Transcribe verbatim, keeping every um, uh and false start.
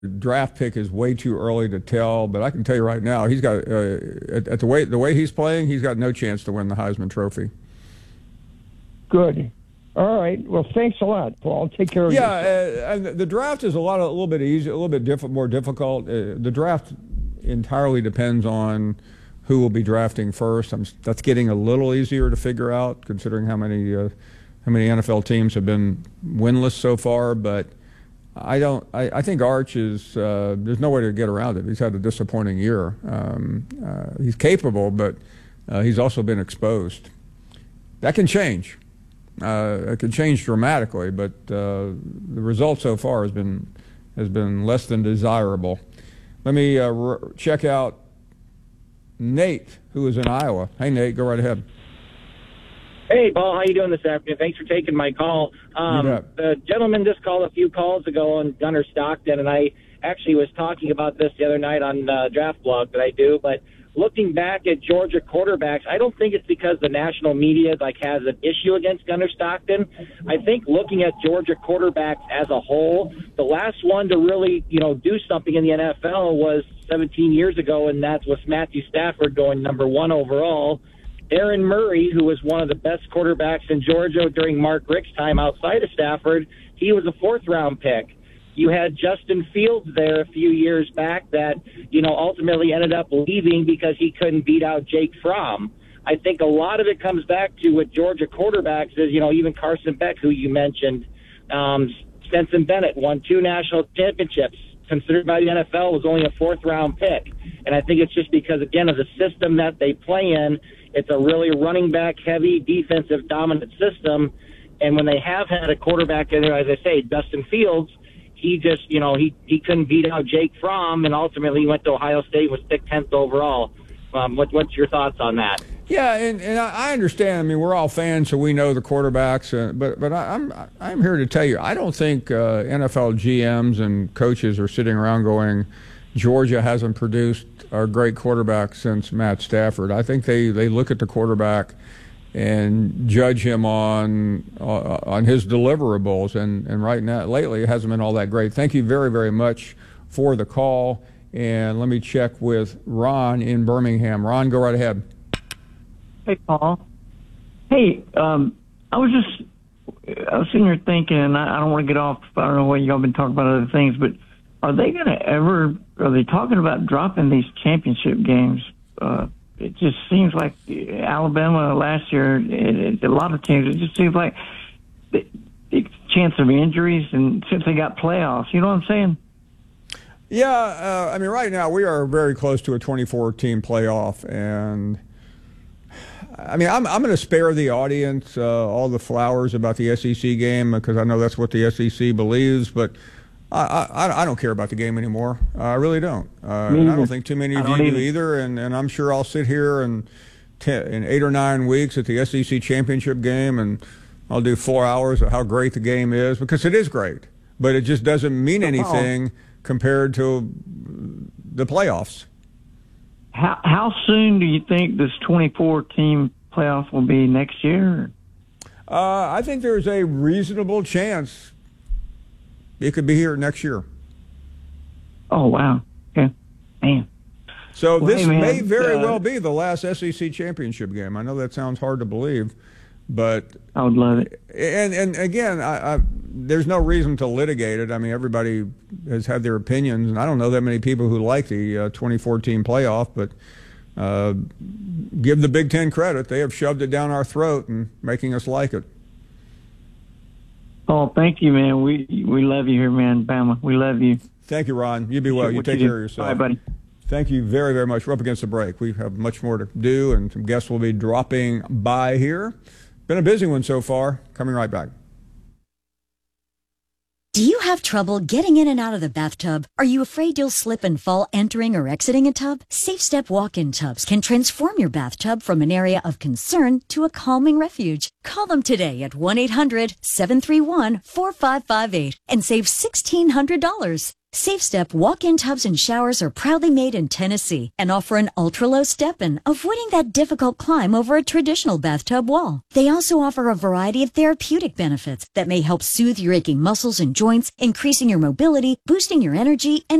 draft pick is way too early to tell, but I can tell you right now, he's got uh, at, at the way the way he's playing, he's got no chance to win the Heisman Trophy. Good. All right. Well, thanks a lot, Paul. Take care of yeah, yourself. Yeah, uh, and the draft is a lot, a little bit easier, a little bit diff- more difficult. Uh, the draft entirely depends on who will be drafting first. I'm, that's getting a little easier to figure out, considering how many uh, how many N F L teams have been winless so far. But I don't. I, I think Arch is. Uh, there's no way to get around it. He's had a disappointing year. Um, uh, he's capable, but uh, he's also been exposed. That can change. Uh, it can change dramatically, but uh, the result so far has been has been less than desirable. Let me uh, r- check out Nate, who is in Iowa. Hey, Nate, go right ahead. Hey, Paul, how you doing this afternoon? Thanks for taking my call. Um, the gentleman just called a few calls ago on Gunnar Stockton, and I actually was talking about this the other night on uh, Draft Blog that I do. But looking back at Georgia quarterbacks, I don't think it's because the national media like has an issue against Gunnar Stockton. I think looking at Georgia quarterbacks as a whole, the last one to really, you know, do something in the N F L was seventeen years ago, and that was Matthew Stafford going number one overall. Aaron Murray, who was one of the best quarterbacks in Georgia during Mark Richt's time outside of Stafford, he was a fourth-round pick. You had Justin Fields there a few years back that, you know, ultimately ended up leaving because he couldn't beat out Jake Fromm. I think a lot of it comes back to what Georgia quarterbacks is, you know, even Carson Beck, who you mentioned. Um, Stetson Bennett won two national championships, considered by the N F L was only a fourth-round pick. And I think it's just because, again, of the system that they play in. It's a really running back heavy, defensive dominant system. And when they have had a quarterback in there, as I say, Justin Fields, he just, you know, he, he couldn't beat out Jake Fromm, and ultimately he went to Ohio State, was picked tenth overall. Um, what, what's your thoughts on that? Yeah, and, and I understand. I mean, we're all fans, so we know the quarterbacks. Uh, but but I, I'm I'm here to tell you, I don't think uh, N F L G Ms and coaches are sitting around going, Georgia hasn't produced a great quarterback since Matt Stafford. I think they, they look at the quarterback and judge him on uh, on his deliverables, and, and right now, lately, it hasn't been all that great. Thank you very, very much for the call, and let me check with Ron in Birmingham. Ron, go right ahead. Hey, Paul. Hey, um, I was just, I was sitting here thinking, and I, I don't want to get off, I don't know what y'all been talking about other things, but are they going to ever, are they talking about dropping these championship games? Uh, it just seems like Alabama last year, it, it, a lot of teams, it just seems like the, the chance of injuries, and since they got playoffs, you know what I'm saying? Yeah, uh, I mean, right now we are very close to a twenty-four team playoff, and I mean, I'm I'm going to spare the audience uh, all the flowers about the S E C game because I know that's what the S E C believes, but I, I, I don't care about the game anymore. Uh, I really don't. Uh, and I don't think too many of you do either. And, and I'm sure I'll sit here and ten, in eight or nine weeks at the S E C championship game, and I'll do four hours of how great the game is, because it is great. But it just doesn't mean anything compared to the playoffs. How how soon do you think this twenty-four team playoff will be next year? Uh, I think there's a reasonable chance it could be here next year. Oh, wow. Okay. Man. So well, this hey, man, may very uh, well be the last S E C championship game. I know that sounds hard to believe, but I would love it. And and again, I, I, there's no reason to litigate it. I mean, everybody has had their opinions, and I don't know that many people who like the uh, twenty-four team playoff, but uh, give the Big Ten credit. They have shoved it down our throat and making us like it. Oh, thank you, man. We we love you here, man. Bama, we love you. Thank you, Ron. You be well. You take you care of yourself. Bye, buddy. Thank you very, very much. We're up against the break. We have much more to do, and some guests will be dropping by here. Been a busy one so far. Coming right back. Do you have trouble getting in and out of the bathtub? Are you afraid you'll slip and fall entering or exiting a tub? SafeStep walk-in tubs can transform your bathtub from an area of concern to a calming refuge. Call them today at one eight hundred seven three one four five five eight and save sixteen hundred dollars. SafeStep walk-in tubs and showers are proudly made in Tennessee and offer an ultra-low step-in, avoiding that difficult climb over a traditional bathtub wall. They also offer a variety of therapeutic benefits that may help soothe your aching muscles and joints, increasing your mobility, boosting your energy, and